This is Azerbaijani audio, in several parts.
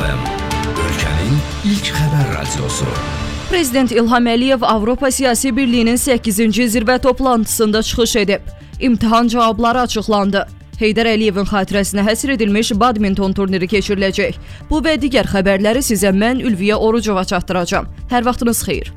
FM, ölkənin ilk xəbər radiosu. Prezident İlham Əliyev Avropa Siyasi Birliyinin 8-ci zirvə toplantısında çıxış edib. İmtahan cavabları açıqlandı. Heydər Əliyevin xatirəsinə həsr edilmiş badminton turniri keçiriləcək. Bu və digər xəbərləri sizə mən Ülviyə Orucova çatdıracağam. Hər vaxtınız xeyir.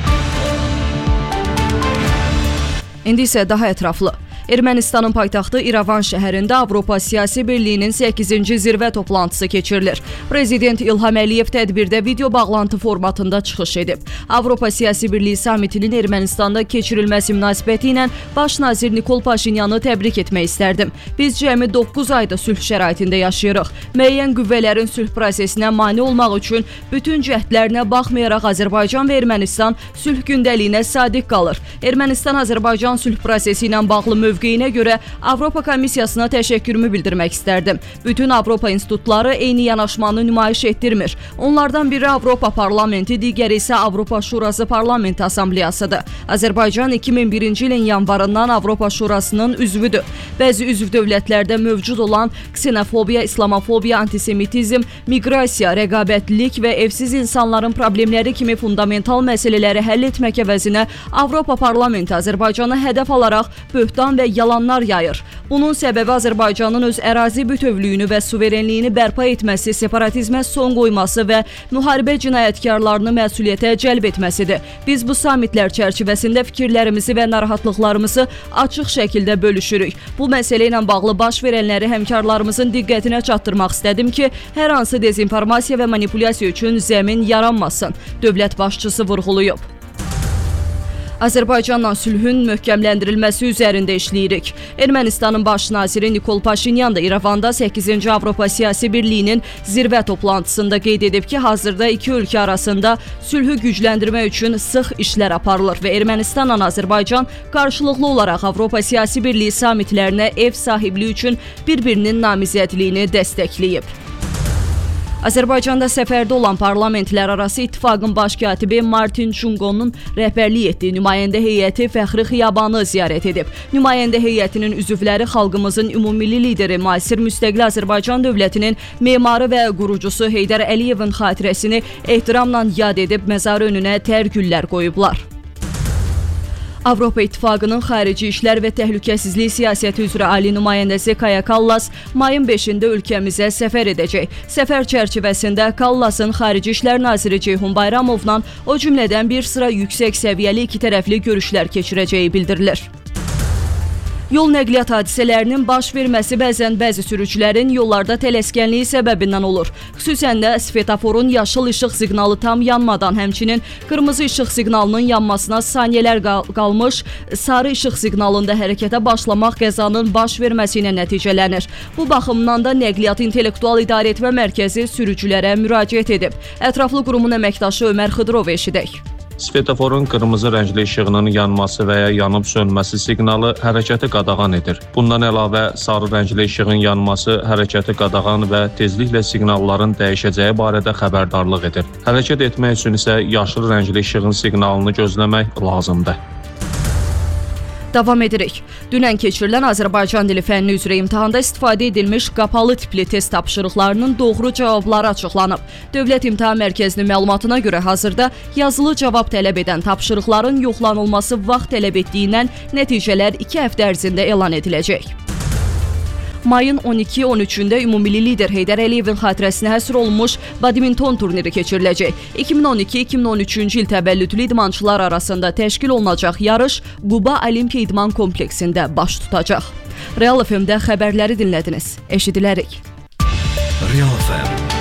İndi isə daha ətraflı. Ermənistanın paytaxtı İrəvan şəhərində Avropa Siyasi Birliyinin 8-ci zirvə toplantısı keçirilir. Prezident İlham Əliyev tədbirdə video bağlantı formatında çıxış edib. Avropa Siyasi Birliyi samitinin Ermənistanda keçirilməsi münasibəti ilə baş nazir Nikol Paşinyanı təbrik etmək istərdim. Biz cəmi 9 ayda sülh şəraitində yaşayırıq. Müəyyən qüvvələrin sülh prosesinə mane olmaq üçün bütün cəhdlərinə baxmayaraq Azərbaycan və Ermənistan sülh gündəliyinə sadiq qalır. Ermənistan-Azərbaycan sülh prosesi ilə bağlı mövqeyinə görə Avropa Komissiyasına təşəkkürümü bildirmək istərdim. Bütün Avropa institutları eyni yanaşmanı nümayiş etdirmir. Onlardan biri Avropa Parlamenti, digəri isə Avropa Şurası Parlament Assambleyasıdır. Azərbaycan 2001-ci ilin yanvarından Avropa Şurasının üzvüdür. Bəzi üzv dövlətlərdə mövcud olan ksenofobiya, islamofobiya, antisemitizm, miqrasiya, rəqabətlilik və evsiz insanların problemləri kimi fundamental məsələləri həll etmək əvəzinə Avropa Parlamenti Azərbaycanı hədəf alaraq böhtan və yalanlar yayır. Bunun səbəbi Azərbaycanın öz ərazi bütövlüyünü və suverenliyini bərpa etməsi, separatizmə son qoyması və müharibə cinayətkarlarını məsuliyyətə cəlb etməsidir. Biz bu samitlər çərçivəsində fikirlərimizi və narahatlıqlarımızı açıq şəkildə bölüşürük. Bu məsələ ilə bağlı baş verənləri həmkarlarımızın diqqətinə çatdırmaq istədim ki, hər hansı dezinformasiya və manipulyasiya üçün zəmin yaranmasın, dövlət başçısı vurğulayıb. Azərbaycanla sülhün möhkəmləndirilməsi üzərində işləyirik. Ermənistanın baş naziri Nikol Paşinyan da İrəvanda 8-ci Avropa Siyasi Birliyinin zirvə toplantısında qeyd edib ki, hazırda iki ölkə arasında sülhü gücləndirmək üçün sıx işlər aparılır və Ermənistanla Azərbaycan qarşılıqlı olaraq Avropa Siyasi Birliyi samitlərinə ev sahibliyi üçün bir-birinin namizədliyini dəstəkləyib. Azərbaycanda səfərdə olan parlamentlərarası ittifaqın baş katibi Martin Çunqonun rəhbərlik etdiyi nümayəndə heyəti Fəxri Xiyabanı ziyarət edib. Nümayəndə heyətinin üzvləri xalqımızın ümumilli lideri, müasir müstəqil Azərbaycan dövlətinin memarı və qurucusu Heydər Əliyevin xatirəsini ehtiramla yad edib məzarı önünə tər güllər qoyublar. Avropa İttifaqının Xarici İşlər və Təhlükəsizlik Siyasəti üzrə Ali nümayəndəsi Kaja Kallas mayın 5-də ölkəmizə səfər edəcək. Səfər çərçivəsində Kallasın Xarici İşlər naziri Ceyhun Bayramovla o cümlədən bir sıra yüksək səviyyəli iki tərəfli görüşlər keçirəcəyi bildirilir. Yol nəqliyyat hadisələrinin baş verməsi bəzən bəzi sürücülərin yollarda tələskənliyi səbəbindən olur. Xüsusən də svetoforun yaşıl işıq siqnalı tam yanmadan, həmçinin qırmızı işıq siqnalının yanmasına saniyələr qalmış sarı işıq siqnalında hərəkətə başlamaq qəzanın baş verməsi ilə nəticələnir. Bu baxımdan da Nəqliyyat İntellektual İdarəetmə Mərkəzi sürücülərə müraciət edib. Ətraflı qurumun əməkdaşı Ömər Xıdırov eşidək. Svetoforun qırmızı rəngli işığının yanması və ya yanıb sönməsi siqnalı hərəkəti qadağan edir. Bundan əlavə, sarı rəngli işığın yanması hərəkəti qadağan və tezliklə siqnalların dəyişəcəyi barədə xəbərdarlıq edir. Hərəkət etmək üçün isə yaşıl rəngli işığın siqnalını gözləmək lazımdır. Davam edirik. Dünən keçirilən Azərbaycan dili fənni üzrə imtahanda istifadə edilmiş qapalı tipli test tapşırıqlarının doğru cavabları açıqlanıb. Dövlət İmtahan Mərkəzinin məlumatına görə hazırda yazılı cavab tələb edən tapşırıqların yoxlanılması vaxt tələb etdiyindən nəticələr 2 həftə ərzində elan ediləcək. Mayın 12-13-də ümumilli lider Heydər Əliyevin xatirəsinə həsr olunmuş badminton turniri keçiriləcək. 2012-2013-cü il təvəllüdlü idmançılar arasında təşkil olunacaq yarış Quba Olimpiya İdman kompleksində baş tutacaq. Real FM-də xəbərləri dinlədiniz. Eşidilərik. Real FM